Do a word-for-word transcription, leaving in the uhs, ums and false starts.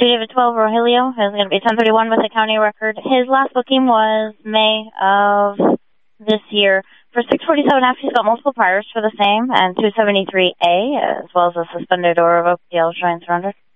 two David twelve, Rogelio, is going to be ten thirty-one with a county record. His last booking was May of this year. For six forty-seven F, he's got multiple priors for the same, and two seventy-three A, as well as a suspended or revoked Yellow Shine surrender.